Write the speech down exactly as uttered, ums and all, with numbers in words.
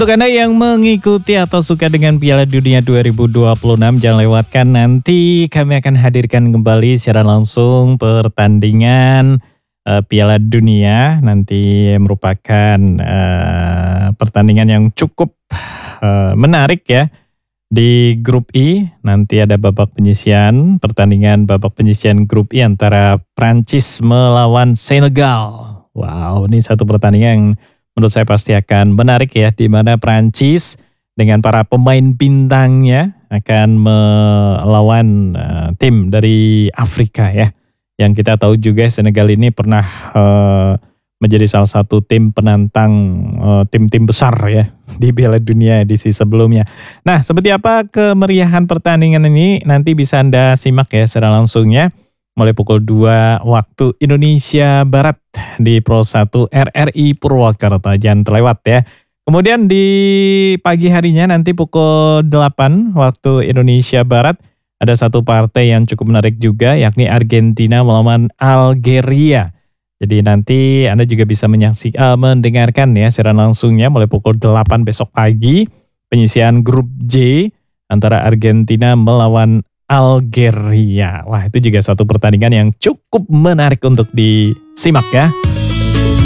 Untuk Anda yang mengikuti atau suka dengan Piala Dunia dua ribu dua puluh enam, jangan lewatkan nanti kami akan hadirkan kembali secara langsung pertandingan uh, Piala Dunia. Nanti merupakan uh, pertandingan yang cukup uh, menarik ya. Di grup I nanti ada babak penyisian, pertandingan babak penyisian grup I antara Prancis melawan Senegal. Wow, ini satu pertandingan yang menurut saya pasti akan menarik ya, di mana Prancis dengan para pemain bintangnya akan melawan uh, tim dari Afrika ya. Yang kita tahu juga Senegal ini pernah uh, menjadi salah satu tim penantang uh, tim-tim besar ya di Piala Dunia edisi sebelumnya. Nah, seperti apa kemeriahan pertandingan ini nanti bisa Anda simak ya secara langsungnya mulai pukul dua waktu Indonesia Barat di Pro satu R R I Purwakarta. Jangan terlewat ya. Kemudian di pagi harinya nanti pukul delapan waktu Indonesia Barat ada satu partai yang cukup menarik juga, yakni Argentina melawan Algeria. Jadi nanti Anda juga bisa menyaksikan, uh, mendengarkan ya secara langsungnya mulai pukul delapan besok pagi penyisian grup J antara Argentina melawan Algeria. Wah, itu juga satu pertandingan yang cukup menarik untuk disimak ya.